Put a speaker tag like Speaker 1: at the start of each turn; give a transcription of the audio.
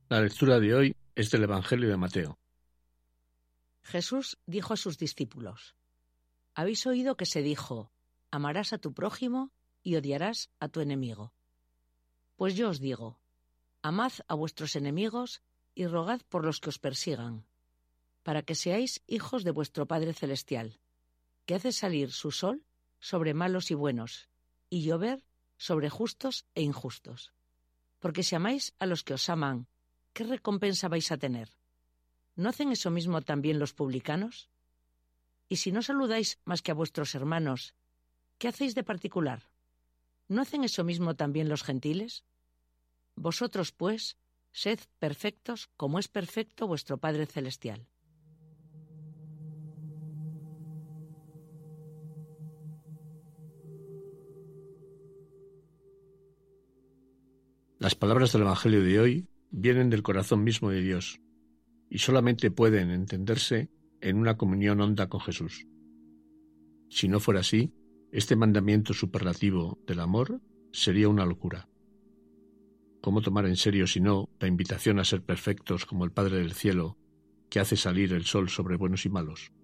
Speaker 1: La lectura de hoy es del Evangelio de Mateo.
Speaker 2: Jesús dijo a sus discípulos: Habéis oído que se dijo: amarás a tu prójimo y odiarás a tu enemigo. Pues yo os digo: amad a vuestros enemigos y rogad por los que os persigan, para que seáis hijos de vuestro Padre Celestial, que hace salir su sol sobre malos y buenos, y llover sobre justos e injustos. Porque si amáis a los que os aman, ¿qué recompensa vais a tener? ¿No hacen eso mismo también los publicanos? Y si no saludáis más que a vuestros hermanos, ¿qué hacéis de particular? ¿No hacen eso mismo también los gentiles? Vosotros, pues, sed perfectos como es perfecto vuestro Padre Celestial.
Speaker 1: Las palabras del Evangelio de hoy vienen del corazón mismo de Dios y solamente pueden entenderse en una comunión honda con Jesús. Si no fuera así, este mandamiento superlativo del amor sería una locura. ¿Cómo tomar en serio, si no, la invitación a ser perfectos como el Padre del Cielo, que hace salir el sol sobre buenos y malos?